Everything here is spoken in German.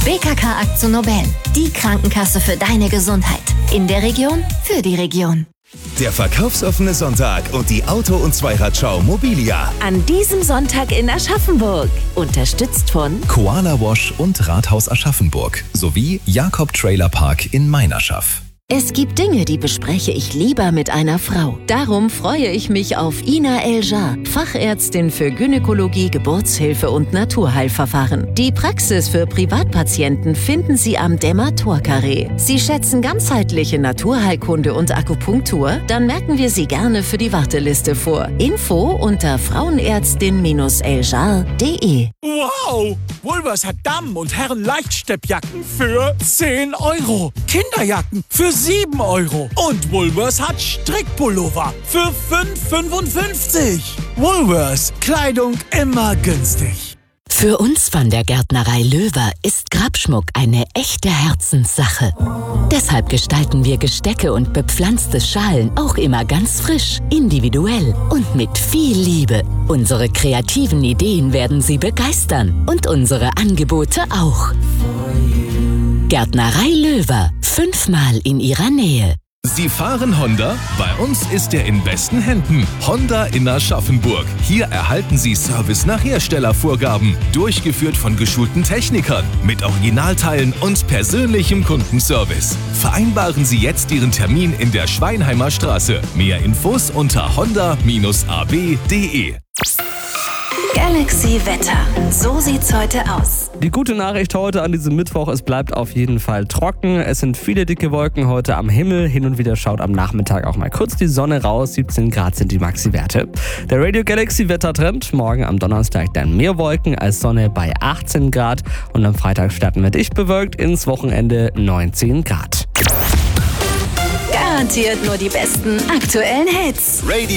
BKK AkzoNobel, die Krankenkasse für deine Gesundheit. In der Region, für die Region. Der verkaufsoffene Sonntag und die Auto- und Zweiradschau Mobilia. An diesem Sonntag in Aschaffenburg. Unterstützt von Koala Wash und Rathaus Aschaffenburg sowie Jakob Trailer Park in Meinerschaff. Es gibt Dinge, die bespreche ich lieber mit einer Frau. Darum freue ich mich auf Ina Eljar, Fachärztin für Gynäkologie, Geburtshilfe und Naturheilverfahren. Die Praxis für Privatpatienten finden Sie am Dämmer-Tor-Carré. Sie schätzen ganzheitliche Naturheilkunde und Akupunktur? Dann merken wir Sie gerne für die Warteliste vor. Info unter frauenärztin-eljar.de. Wow! Woolworths hat Damen- und Herren-Leichtsteppjacken für 10 €. Kinderjacken für 7 €. Und Woolworths hat Strickpullover für 5,55 €. Woolworths. Kleidung immer günstig. Für uns von der Gärtnerei Löwer ist Grabschmuck eine echte Herzenssache. Deshalb gestalten wir Gestecke und bepflanzte Schalen auch immer ganz frisch, individuell und mit viel Liebe. Unsere kreativen Ideen werden Sie begeistern und unsere Angebote auch. Gärtnerei Löwer, 5-mal in Ihrer Nähe. Sie fahren Honda? Bei uns ist er in besten Händen. Honda in Aschaffenburg. Hier erhalten Sie Service nach Herstellervorgaben, durchgeführt von geschulten Technikern, mit Originalteilen und persönlichem Kundenservice. Vereinbaren Sie jetzt Ihren Termin in der Schweinheimer Straße. Mehr Infos unter honda-ab.de. Galaxy Wetter. So sieht's heute aus. Die gute Nachricht heute an diesem Mittwoch, es bleibt auf jeden Fall trocken. Es sind viele dicke Wolken heute am Himmel. Hin und wieder schaut am Nachmittag auch mal kurz die Sonne raus. 17 Grad sind die Maxi-Werte. Der Radio Galaxy Wettertrend. Morgen am Donnerstag dann mehr Wolken als Sonne bei 18 Grad. Und am Freitag starten wir dicht bewölkt ins Wochenende 19 Grad. Garantiert nur die besten aktuellen Hits. Radio